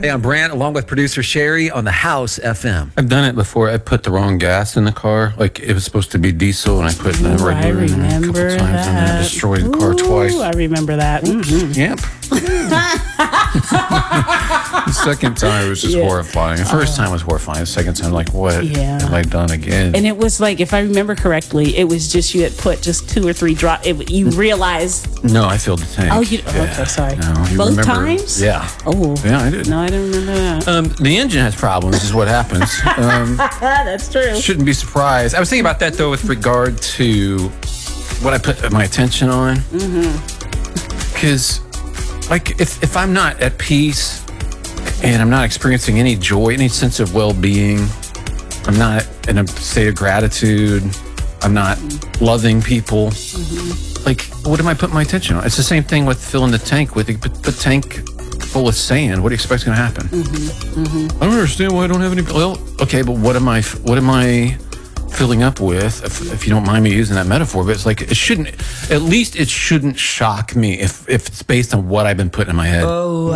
Hey, I'm Brant, along with producer Sherry on the House FM. I've done it before. I put the wrong gas in the car. Like, it was supposed to be diesel, and I put the regular in a couple times, and then I destroyed the car twice. I remember that. Yep. The second time, it was just horrifying. The first time was horrifying. The second time, like, what have I done again? And it was like, if I remember correctly, it was just you had put just 2 or 3 drops. You realized. No, I filled the tank. Oh, okay, sorry. No, Both times? Yeah. Oh. Yeah, I did. No, I don't remember that. The engine has problems, is what happens. That's true. Shouldn't be surprised. I was thinking about that, though, with regard to what I put my attention on. Because, like, if I'm not at peace and I'm not experiencing any joy, any sense of well-being, I'm not in a state of gratitude, I'm not loving people, like, what am I putting my attention on? It's the same thing with filling the tank with the tank full of sand. What do you expect is going to happen? I don't understand why I don't have any. Well, okay, but what am I filling up with? If you don't mind me using that metaphor, but it's like it shouldn't. At least it shouldn't shock me if it's based on what I've been putting in my head. Oh.